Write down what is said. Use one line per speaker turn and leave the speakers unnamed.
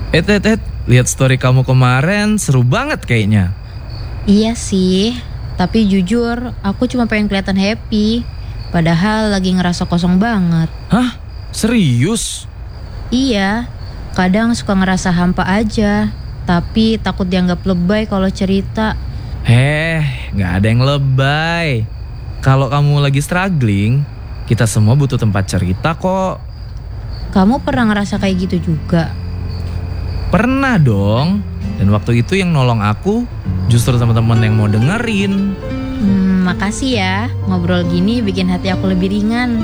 Lihat story kamu kemarin seru banget kayaknya.
Iya sih, tapi jujur aku cuma pengen kelihatan happy. Padahal lagi ngerasa kosong banget.
Hah? Serius?
Iya, kadang suka ngerasa hampa aja. Tapi takut dianggap lebay kalau cerita.
Gak ada yang lebay. Kalau kamu lagi struggling, kita semua butuh tempat cerita kok.
Kamu pernah ngerasa kayak gitu juga?
Pernah dong. Dan waktu itu yang nolong aku justru teman-teman yang mau dengerin.
Makasih ya, ngobrol gini bikin hati aku lebih ringan.